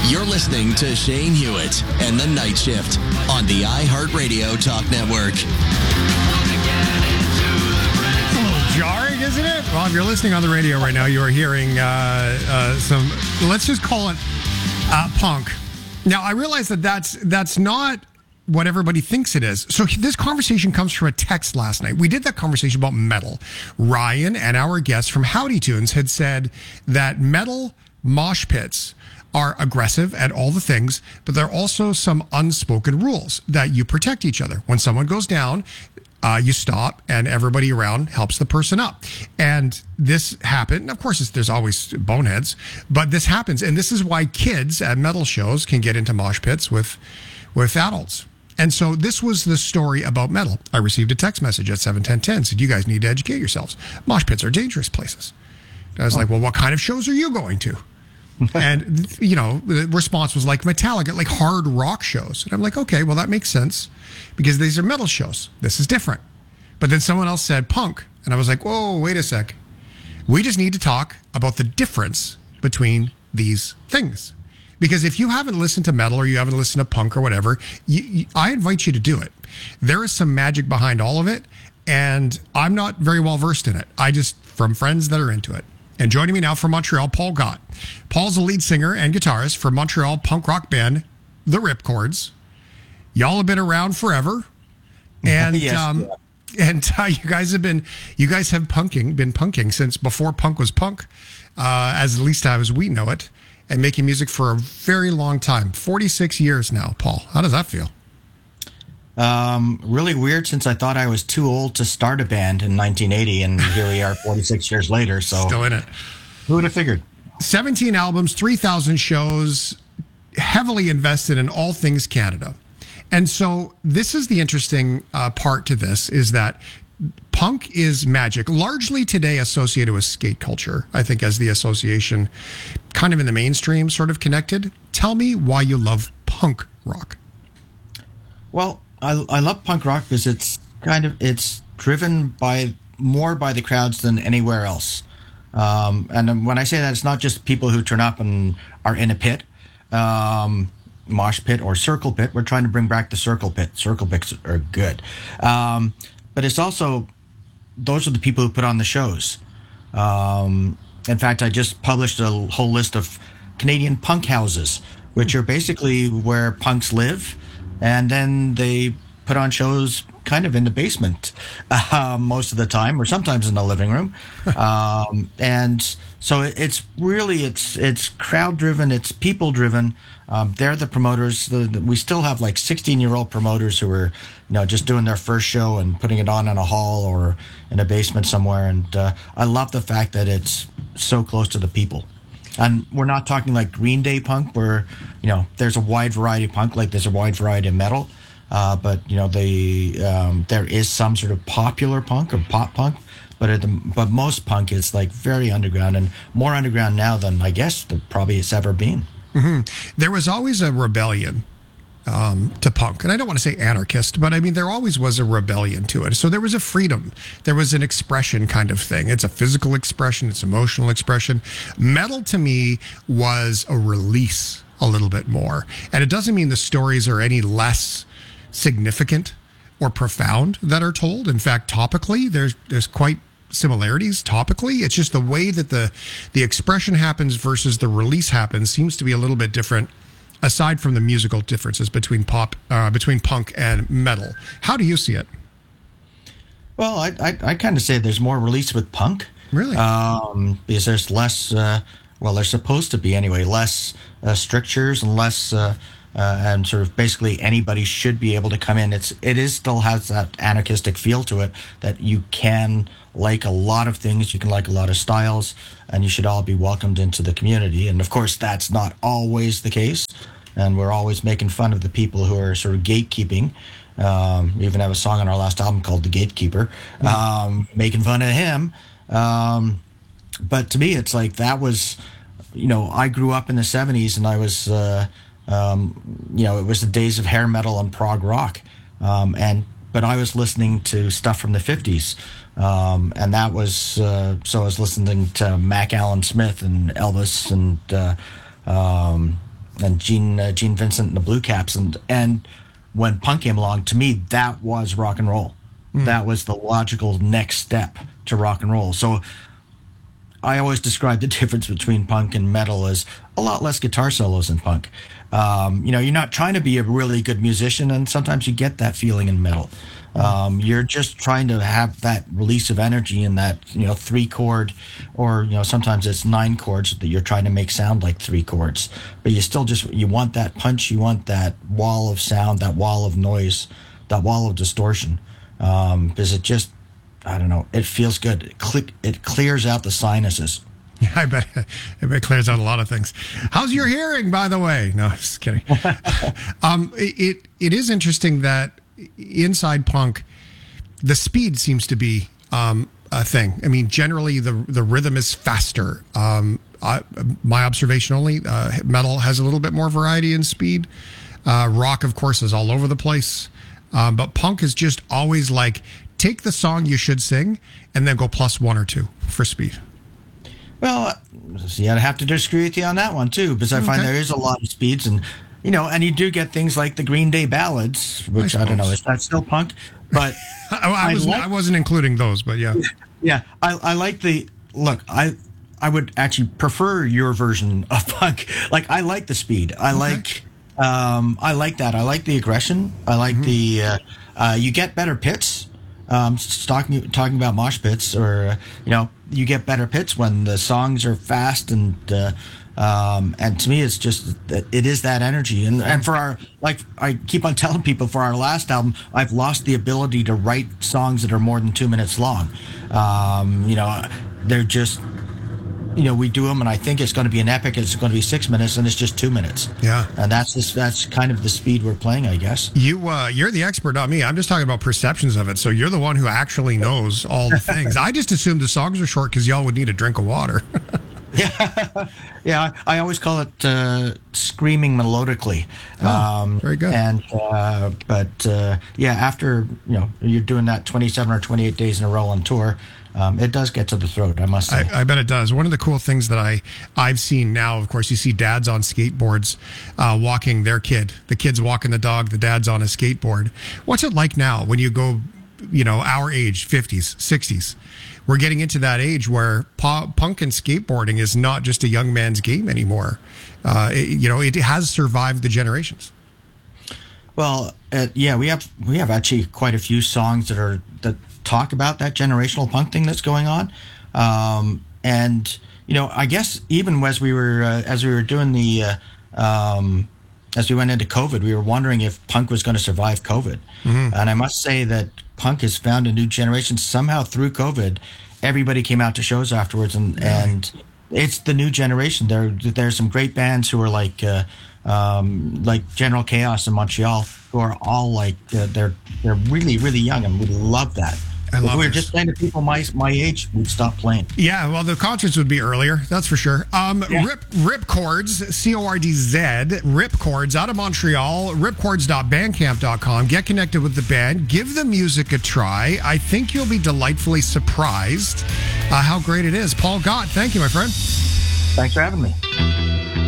You're listening to Shane Hewitt and The Night Shift on the iHeartRadio Talk Network. It's a little jarring, isn't it? Well, if you're listening on the radio right now, you are hearing some, let's just call it punk. Now, I realize that that's not what everybody thinks it is. So this conversation comes from a text last night. We did that conversation about metal. Ryan and our guest from Howdy Tunes had said that metal mosh pits are aggressive at all the things, but there are also some unspoken rules that you protect each other. When someone goes down, you stop and everybody around helps the person up. And this happened. Of course, there's always boneheads, but this happens. And this is why kids at metal shows can get into mosh pits with adults. And so this was the story about metal. I received a text message at 7:10:10 said, you guys need to educate yourselves. Mosh pits are dangerous places. And I was like, well, what kind of shows are you going to? And, you know, the response was like Metallica, like hard rock shows. And I'm like, okay, well, that makes sense because these are metal shows. This is different. But then someone else said punk. And I was like, whoa, wait a sec. We just need to talk about the difference between these things. Because if you haven't listened to metal or you haven't listened to punk or whatever, I invite you to do it. There is some magic behind all of it. And I'm not very well versed in it. I just, from friends that are into it. And joining me now from Montreal, Paul Gott. Paul's the lead singer and guitarist for Montreal punk rock band, The Ripcords. Y'all have been around forever. And yes, you guys have been punking since before punk was punk, as at least as we know it, and making music for a very long time. 46 years now, Paul. How does that feel? Really weird since I thought I was too old to start a band in 1980, and here we are 46 years later. So still in it. Who would have figured? 17 albums, 3,000 shows, heavily invested in all things Canada. And so this is the interesting part to this is that punk is magic, largely today associated with skate culture, I think, as the association kind of in the mainstream sort of connected. Tell me why you love punk rock. Well, I love punk rock because it's driven more by the crowds than anywhere else. And when I say that, it's not just people who turn up and are in a pit, mosh pit or circle pit. We're trying to bring back the circle pit. Circle pits are good. But it's also, those are the people who put on the shows. In fact, I just published a whole list of Canadian punk houses, which are basically where punks live. And then they put on shows kind of in the basement most of the time, or sometimes in the living room. And so it's crowd driven, it's people driven. They're the promoters. We still have like 16-year-old promoters who are, just doing their first show and putting it on in a hall or in a basement somewhere. And I love the fact that it's so close to the people. And we're not talking like Green Day punk where, there's a wide variety of punk, like there's a wide variety of metal. But, there is some sort of popular punk or pop punk. But most punk is like very underground and more underground now than I guess there probably has ever been. Mm-hmm. There was always a rebellion to punk. And I don't want to say anarchist, but I mean, there always was a rebellion to it. So there was a freedom. There was an expression kind of thing. It's a physical expression. It's emotional expression. Metal to me was a release a little bit more. And it doesn't mean the stories are any less significant or profound that are told. In fact, topically, there's quite similarities topically. It's just the way that the expression happens versus the release happens seems to be a little bit different, aside from the musical differences between punk and metal. How do you see it? Well, I kind of say there's more release with punk. Really? Because there's less, there's supposed to be anyway, less strictures and less, and sort of basically anybody should be able to come in. It still has that anarchistic feel to it that you can like a lot of things, you can like a lot of styles, and you should all be welcomed into the community. And of course, that's not always the case. And we're always making fun of the people who are sort of gatekeeping. We even have a song on our last album called The Gatekeeper, making fun of him. But to me, it's like that was, I grew up in the 70s and I was, it was the days of hair metal and prog rock. But I was listening to stuff from the 50s. And that was, so I was listening to Mac Allen Smith and Elvis and Gene Vincent and the Blue Caps, and when punk came along, to me that was rock and roll. That was the logical next step to rock and roll. So I always describe the difference between punk and metal as a lot less guitar solos in punk. You're not trying to be a really good musician, and sometimes you get that feeling in metal. You're just trying to have that release of energy in that, 3-chord, or, sometimes it's 9 chords that you're trying to make sound like 3 chords. But you still you want that punch, you want that wall of sound, that wall of noise, that wall of distortion. Because it just, I don't know, it feels good. It clears out the sinuses. Yeah, I bet it clears out a lot of things. How's your hearing, by the way? No, just kidding. It is interesting that inside punk, the speed seems to be a thing. I mean, generally the rhythm is faster. My observation only, metal has a little bit more variety in speed. Rock, of course, is all over the place. But punk is just always like, take the song you should sing and then go plus 1 or 2 for speed. Well, see, I'd have to disagree with you on that one too, because I find there is a lot of speeds, and and you do get things like the Green Day ballads, which I don't know, is that still punk? But I wasn't including those, but yeah. Yeah, I like I would actually prefer your version of punk. Like, I like the speed. I like that. I like the aggression. I like the you get better pits. Talking about mosh pits, or you get better pits when the songs are fast, and to me it's just it is that energy, and for our, like I keep on telling people, for our last album, I've lost the ability to write songs that are more than 2 minutes long. They're just, we do them, and I think it's going to be an epic. It's going to be 6 minutes, and it's just 2 minutes. Yeah, and that's kind of the speed we're playing, I guess. You're the expert, not me. I'm just talking about perceptions of it. So you're the one who actually knows all the things. I just assumed the songs are short because y'all would need a drink of water. Yeah. I always call it screaming melodically. Very good. And after you're doing that 27 or 28 days in a row on tour. It does get to the throat, I must say. I bet it does. One of the cool things that I've seen now, of course, you see dads on skateboards walking their kid. The kid's walking the dog, the dad's on a skateboard. What's it like now when you go, our age, 50s, 60s? We're getting into that age where punk and skateboarding is not just a young man's game anymore. It has survived the generations. Well, we have actually quite a few songs that talk about that generational punk thing that's going on, and I guess even as we were doing the as we went into COVID, we were wondering if punk was going to survive COVID. And I must say that punk has found a new generation somehow through COVID. Everybody came out to shows afterwards, and it's the new generation. There's some great bands who are like General Chaos in Montreal, who are all like they're really, really young, and we love that. If we were just playing to people my age, we'd stop playing. Yeah, well, the concerts would be earlier, that's for sure. Ripcords, C-O-R-D-Z, Ripcords, out of Montreal, ripcords.bandcamp.com. Get connected with the band. Give the music a try. I think you'll be delightfully surprised how great it is. Paul Gott, thank you, my friend. Thanks for having me.